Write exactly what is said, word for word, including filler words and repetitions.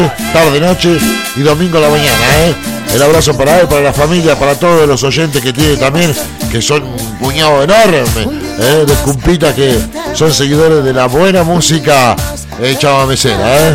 tarde, noche y domingo a la mañana, ¿eh? El abrazo para él, para la familia, para todos los oyentes que tiene también, que son un puñado enorme, ¿eh? De cumpitas que son seguidores de la buena música eh, chamamecera, ¿eh?